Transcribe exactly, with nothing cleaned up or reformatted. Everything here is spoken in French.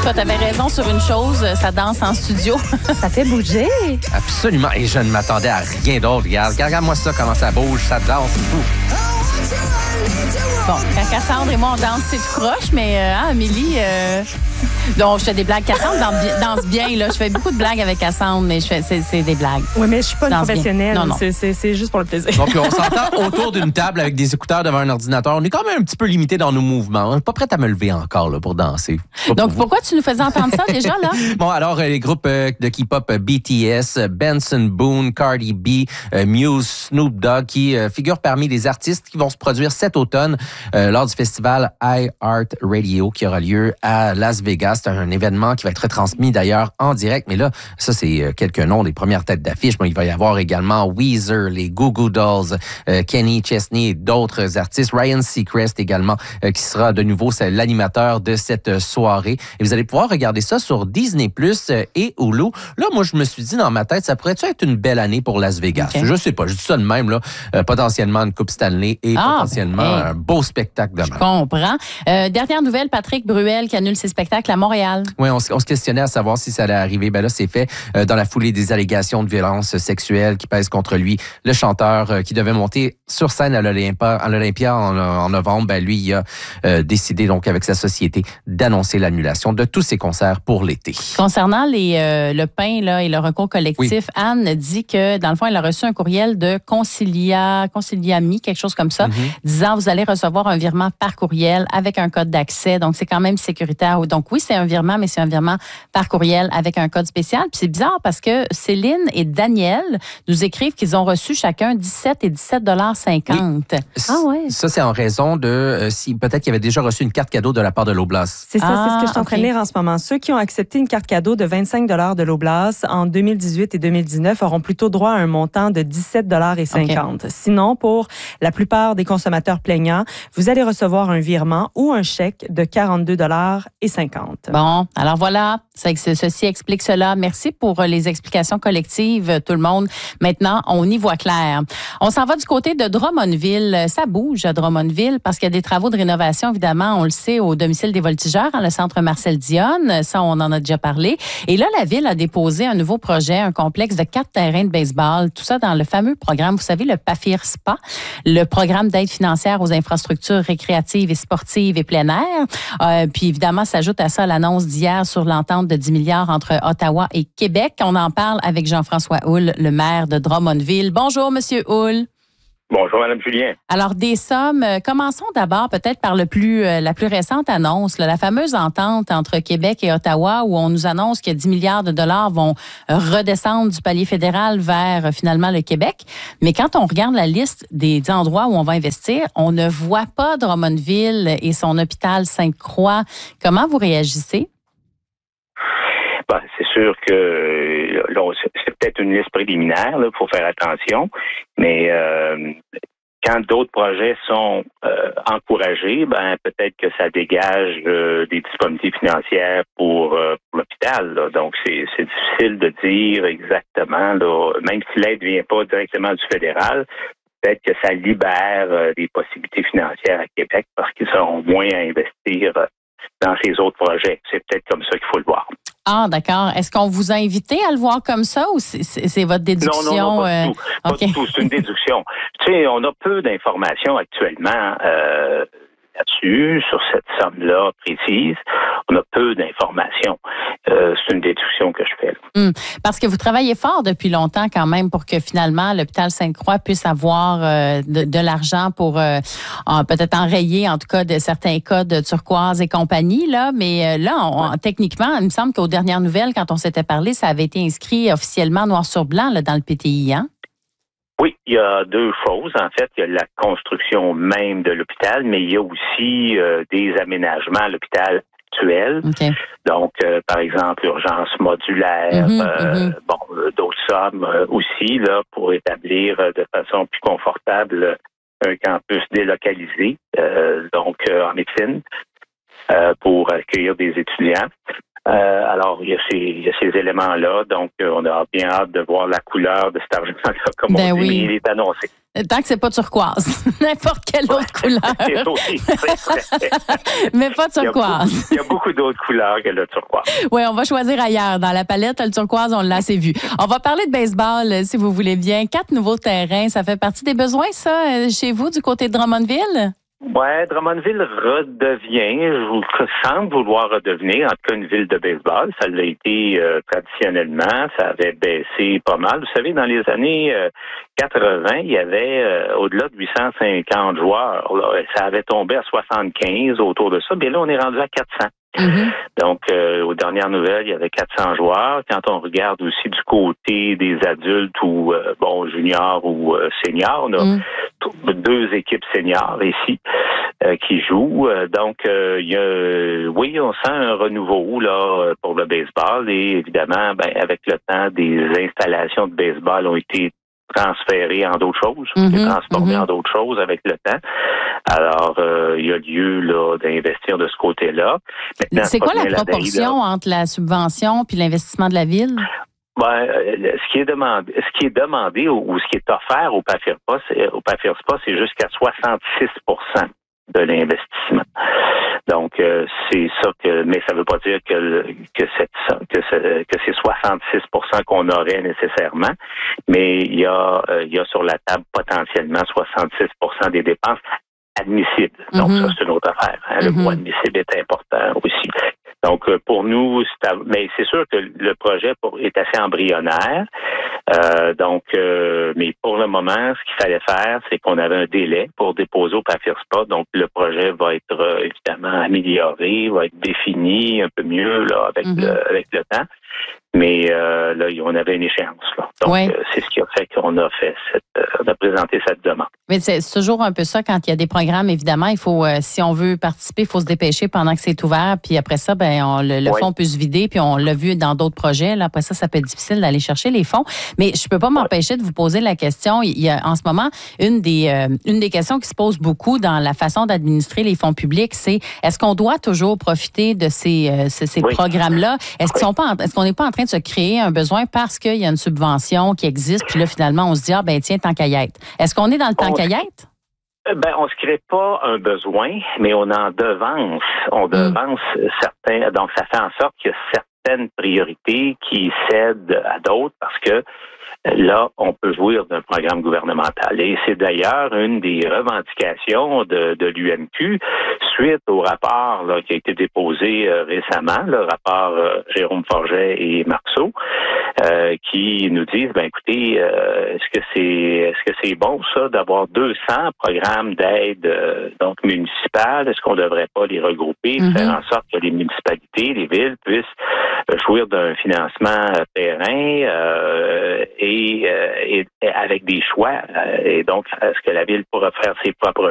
tout cas, t'avais raison sur une chose, ça danse en studio. Ça fait bouger. Absolument. Et je ne m'attendais à rien d'autre. Regarde, regarde-moi ça, comment ça bouge, ça danse et tout. Bon, quand Cassandre et moi, on danse, c'est tout croche, mais euh, hein, Amélie... Euh... Donc, je fais des blagues. Cassandre danse bien, là. Je fais beaucoup de blagues avec Cassandre, mais je fais, c'est, c'est des blagues. Oui, mais je suis pas une Danse professionnelle. Non, non. C'est, c'est, c'est juste pour le plaisir. Donc, on s'entend autour d'une table avec des écouteurs devant un ordinateur. On est quand même un petit peu limité dans nos mouvements. On n'est pas prêt à me lever encore là, pour danser. Pas Donc, pour pourquoi tu nous faisais entendre ça déjà, là? Bon, alors, euh, les groupes euh, de K-pop euh, B T S, euh, Benson Boone, Cardi B, euh, Muse, Snoop Dogg, qui euh, figurent parmi les artistes qui vont se produire cet automne euh, lors du festival iHeartRadio qui aura lieu à Las Vegas. C'est un événement qui va être transmis d'ailleurs en direct. Mais là, ça, c'est euh, quelques noms des premières têtes d'affiche. Bon, il va y avoir également Weezer, les Goo Goo Dolls, euh, Kenny Chesney et d'autres artistes. Ryan Seacrest également, euh, qui sera de nouveau c'est l'animateur de cette euh, soirée. Et vous allez pouvoir regarder ça sur Disney plus euh, et Hulu. Là, moi, je me suis dit dans ma tête, ça pourrait être une belle année pour Las Vegas. Okay. Je sais pas, je dis ça de même, là. Euh, potentiellement une Coupe Stanley et ah, potentiellement ben, un beau spectacle demain. Je comprends. Euh, dernière nouvelle, Patrick Bruel qui annule ses spectacles à Montréal. Oui, on, on se questionnait à savoir si ça allait arriver. Ben là, c'est fait euh, dans la foulée des allégations de violence sexuelle qui pèsent contre lui. Le chanteur euh, qui devait monter sur scène à l'Olympia, à l'Olympia en, en novembre, ben lui, il a euh, décidé donc avec sa société d'annoncer l'annulation de tous ses concerts pour l'été. Concernant les, euh, le pain là, et le recours collectif, oui. Anne dit que dans le fond, elle a reçu un courriel de Concilia, Conciliami, quelque chose comme ça, mm-hmm. disant vous allez recevoir un virement par courriel avec un code d'accès. Donc, c'est quand même sécuritaire. Donc, oui, c'est un virement, mais c'est un virement par courriel avec un code spécial. Puis c'est bizarre parce que Céline et Daniel nous écrivent qu'ils ont reçu chacun dix-sept et dix-sept dollars cinquante. Oui. Ah ouais. Ça, c'est en raison de euh, si peut-être qu'ils avaient déjà reçu une carte cadeau de la part de l'Oblast. C'est ça, ah, c'est ce que je suis en train okay. de lire en ce moment. Ceux qui ont accepté une carte cadeau de vingt-cinq dollars de l'Oblast en deux mille dix-huit et deux mille dix-neuf auront plutôt droit à un montant de dix-sept dollars cinquante. Okay. Sinon, pour la plupart des consommateurs plaignants, vous allez recevoir un virement ou un chèque de quarante-deux dollars cinquante. Bon, alors voilà, ceci explique cela. Merci pour les explications collectives, tout le monde. Maintenant, on y voit clair. On s'en va du côté de Drummondville. Ça bouge à Drummondville parce qu'il y a des travaux de rénovation, évidemment, on le sait, au domicile des voltigeurs, dans le centre Marcel Dionne. Ça, on en a déjà parlé. Et là, la Ville a déposé un nouveau projet, un complexe de quatre terrains de baseball. Tout ça dans le fameux programme, vous savez, le PAFIR SPA, le programme d'aide financière aux infrastructures récréatives et sportives et plein air. Euh, puis évidemment, s'ajoute à ça l'annonce d'hier sur l'entente de dix milliards entre Ottawa et Québec. On en parle avec Jean-François Houle, le maire de Drummondville. Bonjour, Monsieur Houle. Bonjour, Mme Julien. Alors, des sommes, euh, commençons d'abord peut-être par le plus, euh, la plus récente annonce, là, la fameuse entente entre Québec et Ottawa où on nous annonce que dix milliards de dollars vont redescendre du palier fédéral vers euh, finalement le Québec. Mais quand on regarde la liste des, des endroits où on va investir, on ne voit pas Drummondville et son hôpital Sainte-Croix. Comment vous réagissez? Ben, c'est sûr que là, c'est peut-être une liste préliminaire, il faut faire attention, mais euh, quand d'autres projets sont euh, encouragés, ben peut-être que ça dégage euh, des disponibilités financières pour, euh, pour l'hôpital. Là. Donc, c'est, c'est difficile de dire exactement, là, même si l'aide ne vient pas directement du fédéral, peut-être que ça libère euh, des possibilités financières à Québec parce qu'ils seront moins à investir euh, dans ces autres projets. C'est peut-être comme ça qu'il faut le voir. Ah, d'accord. Est-ce qu'on vous a invité à le voir comme ça ou c'est, c'est, c'est votre déduction? Non, non, non, pas euh... du tout. Pas okay. du tout. C'est une déduction. Tu sais, on a peu d'informations actuellement euh, là-dessus, sur cette somme-là précise. On a peu d'informations. Euh, c'est une déduction que je fais. Hum, parce que vous travaillez fort depuis longtemps quand même pour que finalement l'hôpital Sainte-Croix puisse avoir euh, de, de l'argent pour euh, en, peut-être enrayer en tout cas de certains cas de turquoise et compagnie. Là. Mais euh, là, on, ouais. techniquement, il me semble qu'aux dernières nouvelles, quand on s'était parlé, ça avait été inscrit officiellement noir sur blanc là, dans le P T I, hein? Oui, il y a deux choses. En fait, il y a la construction même de l'hôpital, mais il y a aussi euh, des aménagements à l'hôpital actuel. Okay. Donc, euh, par exemple, urgence modulaire, mm-hmm, euh, mm-hmm. bon, euh, d'autres sommes euh, aussi là pour établir euh, de façon plus confortable un campus délocalisé, euh, donc euh, en médecine, euh, pour accueillir des étudiants. Euh, alors, il y, a ces, il y a ces éléments-là, donc euh, on a bien hâte de voir la couleur de cet argent-là, comme ben on dit, oui. mais il est annoncé. Tant que c'est pas turquoise. N'importe quelle autre couleur. Oui, c'est vrai. Mais pas turquoise. Il y a beaucoup, il y a beaucoup d'autres couleurs que le turquoise. Oui, on va choisir ailleurs. Dans la palette, le turquoise, on l'a assez vu. On va parler de baseball, si vous voulez bien. Quatre nouveaux terrains, ça fait partie des besoins, ça, chez vous, du côté de Drummondville? Ouais, Drummondville redevient, je vous semble vouloir redevenir, en tout cas, une ville de baseball. Ça l'a été euh, traditionnellement, ça avait baissé pas mal. Vous savez, dans les années euh, quatre-vingts, il y avait euh, au-delà de huit cent cinquante joueurs. Là, ça avait tombé à soixante-quinze autour de ça. Bien là, on est rendu à quatre cents. Mm-hmm. Donc, euh, aux dernières nouvelles, il y avait quatre cents joueurs. Quand on regarde aussi du côté des adultes ou, euh, bon, juniors ou euh, seniors, on a mm. deux équipes seniors ici euh, qui jouent. Donc, euh, il y a, oui, on sent un renouveau là pour le baseball et évidemment, ben, avec le temps, des installations de baseball ont été transférées en d'autres choses, mm-hmm, transformées mm-hmm. en d'autres choses avec le temps. Alors, euh, il y a lieu là d'investir de ce côté-là. Maintenant, c'est quoi la proportion là, entre la subvention puis l'investissement de la ville? Ben, ce qui est demandé, ce qui est demandé ou, ou ce qui est offert au PAFIRSPA, c'est, au PAFIRSPA, c'est jusqu'à soixante-six pour cent de l'investissement. Donc, euh, c'est ça que, mais ça ne veut pas dire que que cette que c'est que c'est soixante-six pour cent qu'on aurait nécessairement, mais il y a euh, il y a sur la table potentiellement soixante-six pour cent des dépenses admissibles. Donc, mm-hmm. ça, c'est une autre affaire. Hein. Le mm-hmm. mot admissible est important aussi. Donc, pour nous, c'est à... mais c'est sûr que le projet est assez embryonnaire. Euh, donc, euh, mais pour le moment, ce qu'il fallait faire, c'est qu'on avait un délai pour déposer au PAFIRSPA. Donc, le projet va être euh, évidemment amélioré, va être défini un peu mieux là avec mm-hmm. le, avec le temps. Mais euh, là, on avait une échéance. Là. Donc, oui. euh, c'est ce qui a fait qu'on a fait cette, euh, on a présenté cette demande. Mais c'est, c'est toujours un peu ça quand il y a des programmes. Évidemment, il faut, euh, si on veut participer, il faut se dépêcher pendant que c'est ouvert. Puis après ça, ben, on, le, le oui. fonds peut se vider. Puis on l'a vu dans d'autres projets. Là, après ça, ça peut être difficile d'aller chercher les fonds. Mais je peux pas m'empêcher oui. de vous poser la question. Il y a en ce moment une des, euh, une des questions qui se pose beaucoup dans la façon d'administrer les fonds publics, c'est est-ce qu'on doit toujours profiter de ces, euh, ces, ces oui. programmes-là? Est-ce qu'ils sont pas, en, est-ce qu'on n'est pas en train de se créer un besoin parce qu'il y a une subvention qui existe, puis là, finalement, on se dit, ah, ben tiens, tant qu'à y être. Est-ce qu'on est dans le tant qu'à y être? Ben, on se crée pas un besoin, mais on en devance. On devance mm. certains. Donc, ça fait en sorte qu'il y a certaines priorités qui cèdent à d'autres parce que là, on peut jouir d'un programme gouvernemental. Et c'est d'ailleurs une des revendications de, de l'U M Q suite au rapport là, qui a été déposé euh, récemment, le rapport euh, Jérôme Forget et Marceau, euh, qui nous disent, ben écoutez, euh, est-ce que c'est est-ce que c'est bon ça d'avoir deux cents programmes d'aide euh, donc municipales? Est-ce qu'on ne devrait pas les regrouper, mm-hmm. faire en sorte que les municipalités, les villes puissent euh, jouir d'un financement euh, périn euh, et Et, euh, et avec des choix. Et donc, est-ce que la ville pourra faire ses propres